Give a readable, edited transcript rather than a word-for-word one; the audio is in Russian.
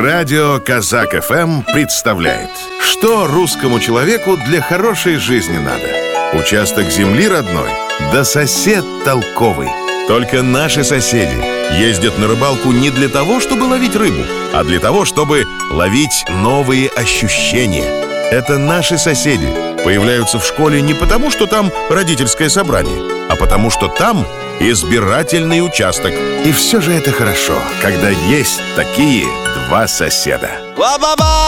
Радио Казак ФМ представляет, что русскому человеку для хорошей жизни надо. Участок земли родной, да сосед толковый. Только наши соседи ездят на рыбалку не для того, чтобы ловить рыбу, а для того, чтобы ловить новые ощущения. Это наши соседи появляются в школе не потому, что там родительское собрание, а потому, что там избирательный участок. И все же это хорошо, когда есть такие два соседа.